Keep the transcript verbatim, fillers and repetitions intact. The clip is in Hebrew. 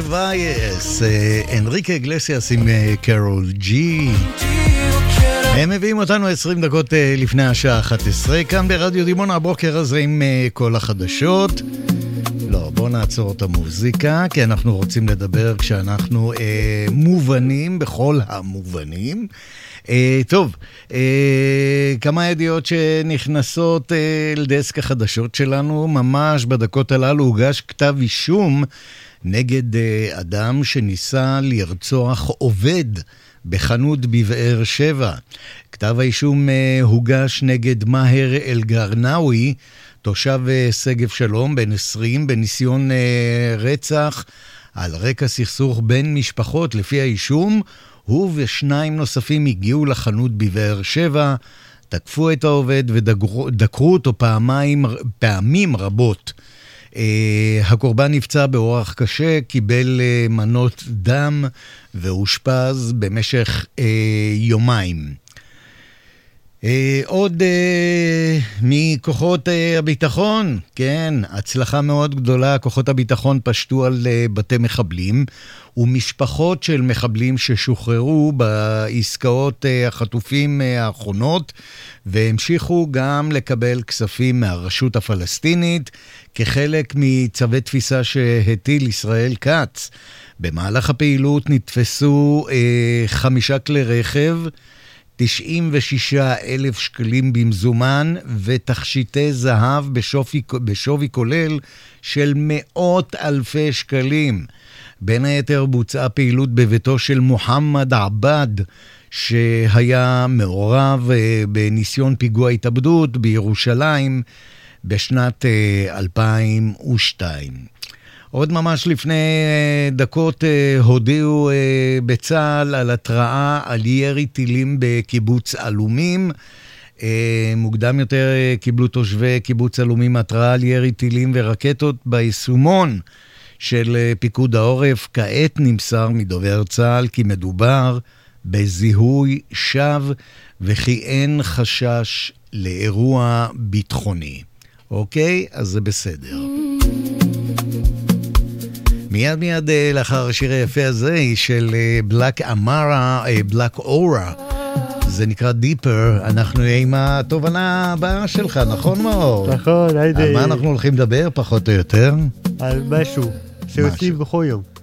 וייס, אנריקה אגלסיאס עם קרול ג'י. הם מביאים אותנו עשרים דקות לפני השעה אחת עשרה, כאן ברדיו דימונה הבוקר הזה עם כל החדשות. לא, בואו נעצור את המוזיקה, כי אנחנו רוצים לדבר כשאנחנו אה, מובנים, בכל המובנים. אה, טוב, אה, כמה ידיעות שנכנסות אה, לדסק החדשות שלנו, ממש בדקות הללו הוגש כתב אישום נגד אה, אדם שניסה לרצוח עובד בחנות בבאר שבע. כתב האישום אה, הוגש נגד מאהר אל-גרנאווי, תושב שגב שלום, בן עשרים, בניסיון אה, רצח על רקע סכסוך בין משפחות. לפי האישום, הוא ושניים נוספים הגיעו לחנות בבאר שבע, תקפו את העובד ודקרו אותו פעמיים, פעמים רבות. אה, הקורבן נפצע באורח קשה, קיבל אה, מנות דם והושפז במשך אה, יומיים. Uh, עוד uh, מכוחות uh, הביטחון, כן, הצלחה מאוד גדולה. כוחות הביטחון פשטו על uh, בתי מחבלים ומשפחות של מחבלים ששוחררו בעסקאות uh, החטופים uh, האחרונות, והמשיכו גם לקבל כספים מהרשות הפלסטינית כחלק מצווי תפיסה שהטיל ישראל כץ. במהלך הפעילות נתפסו uh, חמישה כלי רכב, תשעים ושישה אלף שקלים במזומן ותכשיטי זהב בשווי, בשווי כולל של מאות אלפי שקלים. בין היתר בוצעה פעילות בביתו של מוחמד עבד, שהיה מעורב בניסיון פיגוע התאבדות בירושלים בשנת אלפיים ושתיים. עוד ממש לפני דקות הודיעו בצה"ל על התראה על ירי טילים בקיבוץ אלומים. מוקדם יותר קיבלו תושבי קיבוץ אלומים התראה על ירי טילים ורקטות ביישומון של פיקוד העורף. כעת נמסר מדובר צה"ל כי מדובר בזיהוי שווא וכי אין חשש לאירוע ביטחוני. אוקיי? אז זה בסדר. מיד מיד לאחר השיר היפה הזה של בלק אמרה, בלק אורה, זה נקרא דיפר. אנחנו עם התובנה הבאה שלך, נכון מאור? נכון, היידי. על מה אנחנו הולכים לדבר פחות או יותר? על משהו שעושים בכל יום.